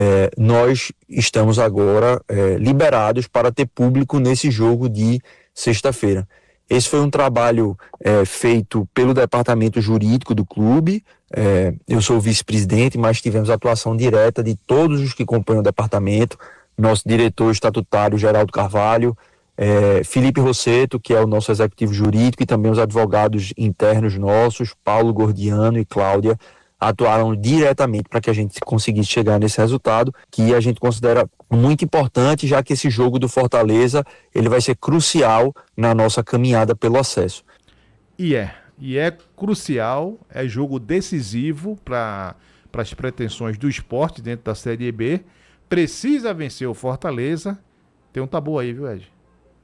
nós estamos agora liberados para ter público nesse jogo de sexta-feira. Esse foi um trabalho feito pelo departamento jurídico do clube. Eu sou o vice-presidente, mas tivemos atuação direta de todos os que compõem o departamento. Nosso diretor estatutário, Geraldo Carvalho, Felipe Rosseto, que é o nosso executivo jurídico, e também os advogados internos nossos, Paulo Gordiano e Cláudia, atuaram diretamente para que a gente conseguisse chegar nesse resultado, que a gente considera muito importante, já que esse jogo do Fortaleza ele vai ser crucial na nossa caminhada pelo acesso. E é crucial, é jogo decisivo para as pretensões do Sport dentro da Série B. Precisa vencer o Fortaleza. Tem um tabu aí, viu, Ed?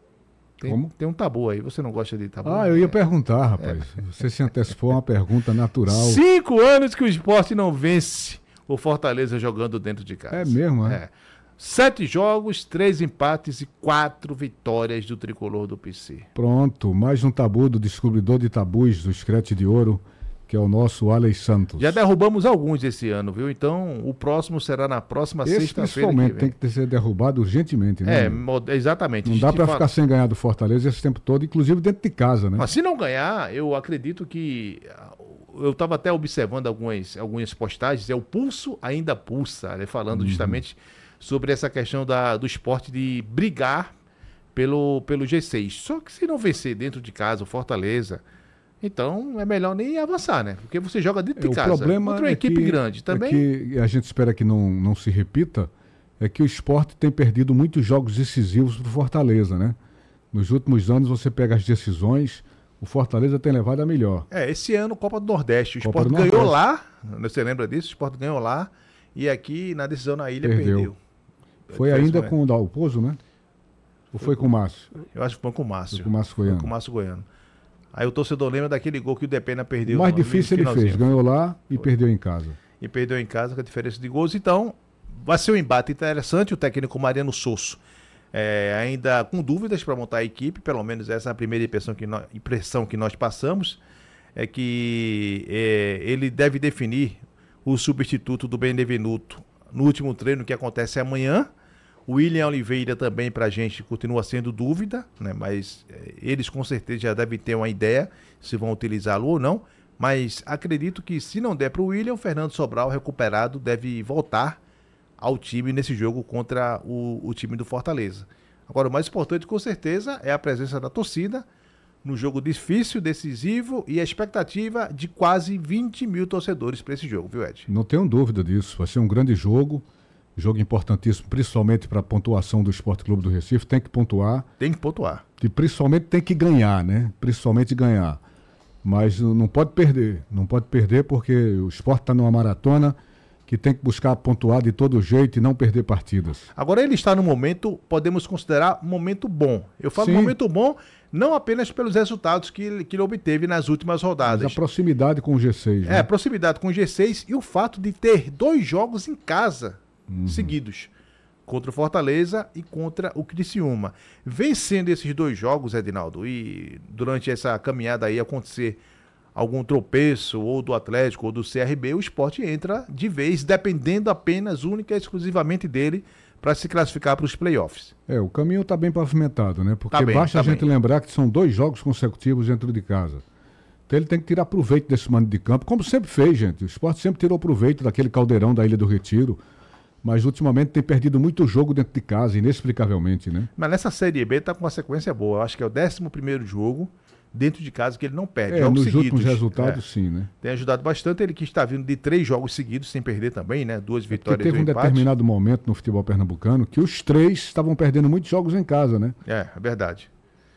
Tem um tabu aí. Você não gosta de tabu? Eu ia perguntar, rapaz. Você se antecipou a uma pergunta natural. 5 anos que o Sport não vence o Fortaleza jogando dentro de casa. É mesmo, é? 7 jogos, 3 empates e 4 vitórias do tricolor do PC. Pronto, mais um tabu do descobridor de tabus do Scratch de Ouro, que é o nosso Alex Santos. Já derrubamos alguns esse ano, viu? Então, o próximo será na próxima sexta-feira. Principalmente tem que ser derrubado urgentemente, né? Exatamente. Não dá para ficar sem ganhar do Fortaleza esse tempo todo, inclusive dentro de casa, né? Mas se não ganhar, eu acredito que... Eu estava até observando algumas postagens, o pulso ainda pulsa, né? Falando justamente sobre essa questão do Sport de brigar pelo G6. Só que se não vencer dentro de casa o Fortaleza... Então é melhor nem avançar, né? Porque você joga dentro de casa. O problema contra uma equipe grande também. Que a gente espera que não se repita, é que o Sport tem perdido muitos jogos decisivos pro Fortaleza, né? Nos últimos anos você pega as decisões, o Fortaleza tem levado a melhor. Esse ano Copa do Nordeste, o Sport ganhou lá, você lembra disso? O Sport ganhou lá e aqui na decisão na ilha perdeu. Foi ainda com o Dalpozo, né? Ou foi com o Márcio? Eu acho que foi com o Márcio. Foi com o Márcio Goiano. Foi com o Márcio Goiano. Aí o torcedor lembra daquele gol que o Depena perdeu. O mais difícil ele fez, ganhou lá e perdeu em casa. E perdeu em casa com a diferença de gols. Então, vai ser um embate interessante. O técnico Mariano Sosso ainda com dúvidas para montar a equipe, pelo menos essa é a primeira impressão que nós passamos, é que ele deve definir o substituto do Benevenuto no último treino que acontece amanhã. O William Oliveira também pra gente continua sendo dúvida, né? Mas eles com certeza já devem ter uma ideia se vão utilizá-lo ou não. Mas acredito que se não der para o William, o Fernando Sobral recuperado deve voltar ao time nesse jogo contra o time do Fortaleza. Agora o mais importante com certeza é a presença da torcida no jogo difícil, decisivo e a expectativa de quase 20 mil torcedores para esse jogo, viu, Ed? Não tenho dúvida disso, vai ser um grande jogo. Jogo importantíssimo, principalmente para a pontuação do Sport Clube do Recife. Tem que pontuar. Tem que pontuar. E principalmente tem que ganhar, né? Principalmente ganhar. Mas não pode perder. Não pode perder porque o Sport está numa maratona que tem que buscar pontuar de todo jeito e não perder partidas. Agora ele está no momento, podemos considerar um momento bom. Eu falo momento bom não apenas pelos resultados que ele obteve nas últimas rodadas. Mas a proximidade com o G6. Né? A proximidade com o G6 e o fato de ter 2 jogos em casa seguidos, contra o Fortaleza e contra o Criciúma. Vencendo esses 2 jogos, Edinaldo, e durante essa caminhada aí acontecer algum tropeço ou do Atlético ou do CRB, o Sport entra de vez, dependendo apenas, única e exclusivamente dele, para se classificar para os playoffs. O caminho está bem pavimentado, né? Porque basta a gente lembrar que são 2 jogos consecutivos dentro de casa. Então ele tem que tirar proveito desse mando de campo, como sempre fez, gente. O Sport sempre tirou proveito daquele caldeirão da Ilha do Retiro. Mas ultimamente tem perdido muito jogo dentro de casa, inexplicavelmente, né? Mas nessa Série B tá com uma sequência boa. Eu acho que é o 11º jogo dentro de casa que ele não perde. Jogos nos seguidos. Últimos resultados, sim, né? Tem ajudado bastante. Ele que está vindo de 3 jogos seguidos sem perder também, né? 2 vitórias e 1 empate. Teve um determinado momento no futebol pernambucano que os 3 estavam perdendo muitos jogos em casa, né? É verdade.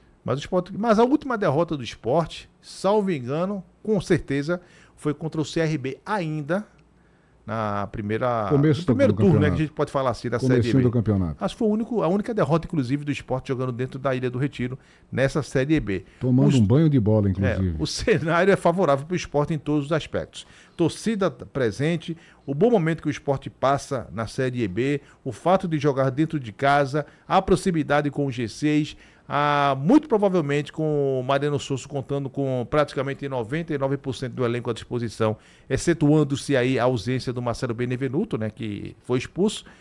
Mas a última derrota do Sport, salvo engano, com certeza, foi contra o CRB ainda... no primeiro turno, né, que a gente pode falar assim, da Série B. Do campeonato. Acho que foi a única derrota, inclusive, do Sport jogando dentro da Ilha do Retiro nessa Série B. Tomando um banho de bola, inclusive. O cenário é favorável para o Sport em todos os aspectos. Torcida presente, o bom momento que o Sport passa na Série B, o fato de jogar dentro de casa, a proximidade com o G6, Muito provavelmente com o Mariano Souza contando com praticamente 99% do elenco à disposição, excetuando-se aí a ausência do Marcelo Benevenuto, né, que foi expulso,